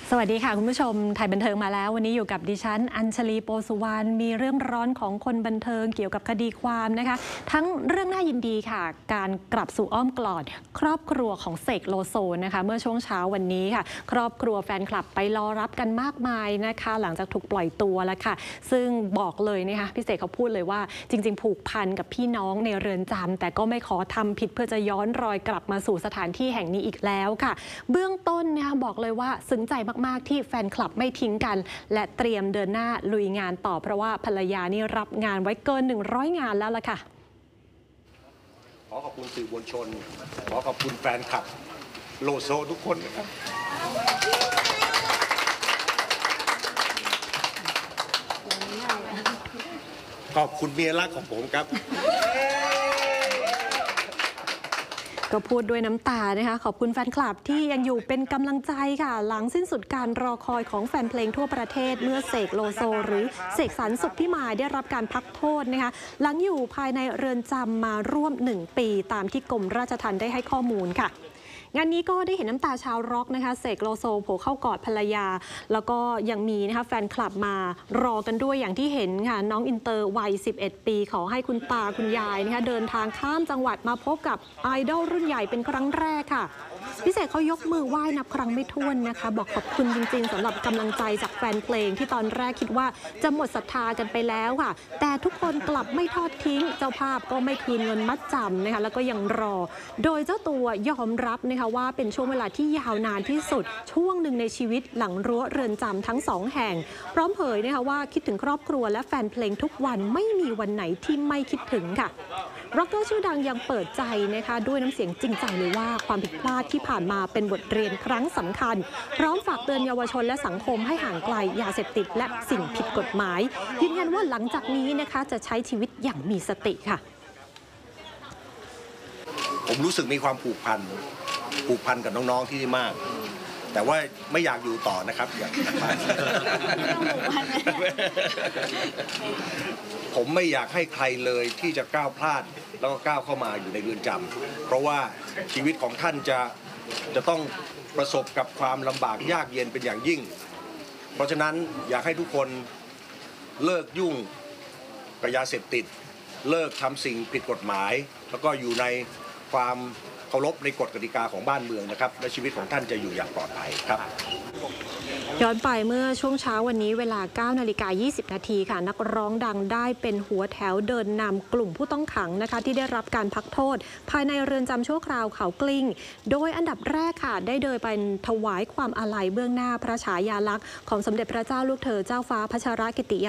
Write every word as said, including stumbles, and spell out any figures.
สวัสดีค่ะคุณผู้ชมไทยบันเทิงมาแล้ววันนี้อยู่กับดิฉันอัญชลีโปสุวรรณมีเรื่องร้อนของคนบันเทิงเกี่ยวกับคดีความนะคะทั้งเรื่องน่ายินดีค่ะการกลับสู่อ้อมกอดครอบครัวของเสกโลโซนะคะเมื่อช่วงเช้าวันนี้ค่ะครอบครัวแฟนคลับไปรอรับกันมากมายนะคะหลังจากถูกปล่อยตัวแล้วค่ะซึ่งบอกเลยนะคะพี่เสกเขาพูดเลยว่าจริงๆผูกพันกับพี่น้องในเรือนจำแต่ก็ไม่ขอทำผิดเพื่อจะย้อนรอยกลับมาสู่สถานที่แห่งนี้อีกแล้วค่ะเบื้องต้นนะคะบอกเลยว่าซึ้งใจมากๆที่แฟนคลับไม่ทิ้งกันและเตรียมเดินหน้าลุยงานต่อเพราะว่าภรรยานี่รับงานไว้เกินหนึ่งร้อยงานแล้วล่ะค่ะขอขอบคุณสื่อมวลชนขอขอบคุณแฟนคลับโลโซทุกคนนะครับขอบคุณเมียรักของผมครับก็พูดด้วยน้ำตานะคะขอบคุณแฟนคลับที่ยังอยู่เป็นกำลังใจค่ะหลังสิ้นสุดการรอคอยของแฟนเพลงทั่วประเทศเมื่อเสกโลโซหรือเสกสรรสุขพิมายได้รับการพักโทษนะคะหลังอยู่ภายในเรือนจำมาร่วมหนึ่งปีตามที่กรมราชทัณฑ์ได้ให้ข้อมูลค่ะงานนี้ก็ได้เห็นน้ำตาชาวร็อกนะคะเสกโลโซโผล่เข้ากอดภรรยาแล้วก็ยังมีนะคะแฟนคลับมารอกันด้วยอย่างที่เห็นค่ะน้องอินเตอร์วัยสิบเอ็ดปีขอให้คุณตาคุณยายนะคะเดินทางข้ามจังหวัดมาพบกับไอดอลรุ่นใหญ่เป็นครั้งแรกค่ะพี่เสกเขายกมือไหว้นับครั้งไม่ถ้วนนะคะบอกขอบคุณจริงๆสำหรับกำลังใจจากแฟนเพลงที่ตอนแรกคิดว่าจะหมดศรัทธากันไปแล้วค่ะแต่ทุกคนกลับไม่ทอดทิ้งเจ้าภาพก็ไม่คืนเงินมัดจำนะคะแล้วก็ยังรอโดยเจ้าตัวยอมรับนะคะว่าเป็นช่วงเวลาที่ยาวนานที่สุดช่วงหนึ่งในชีวิตหลังรั้วเรือนจำทั้งสองแห่งพร้อมเผยนะคะว่าคิดถึงครอบครัวและแฟนเพลงทุกวันไม่มีวันไหนที่ไม่คิดถึงค่ะร็อกเกอร์ชื่อดังยังเปิดใจนะคะด้วยน้ำเสียงจริงใจเลยว่าความผิดพลาดที่ผ่านมาเป็นบทเรียนครั้งสำคัญพร้อมฝากเตือนเยาวชนและสังคมให้ห่างไกลยาเสพติดและสิ่งผิดกฎหมายยืนยันว่าหลังจากนี้นะคะจะใช้ชีวิตอย่างมีสติค่ะผมรู้สึกมีความผูกพันผูกพันกับน้องๆที่นี่มากแต่ว่าไม่อยากอยู่ต่อนะครับอยากกลับบ้านผมไม่อยากให้ใครเลยที่จะก้าวพลาดแล้วก็ก้าวเข้ามาอยู่ในเรือนจำเพราะว่าชีวิตของท่านจะจะต้องประสบกับความลำบากยากเย็นเป็นอย่างยิ่งเพราะฉะนั้นอยากให้ทุกคนเลิกยุ่งกับยาเสพติดเลิกทำสิ่งผิดกฎหมายแล้วก็อยู่ในความเคารพในกฎกติกาของบ้านเมืองนะครับและชีวิตของท่านจะอยู่อย่างปลอดภัยครับย้อนไปเมื่อช่วงเช้าวันนี้เวลา เก้านาฬิกายี่สิบนาทีค่ะนักร้องดังได้เป็นหัวแถวเดินนำกลุ่มผู้ต้องขังนะคะที่ได้รับการพักโทษภายในเรือนจำชั่วคราวเขากลิ้งโดยอันดับแรกค่ะได้เดินไปถวายความอาลัยเบื้องหน้าพระฉายาลักษณ์ของสมเด็จพระเจ้าลูกเธอเจ้าฟ้าพัชรกิติ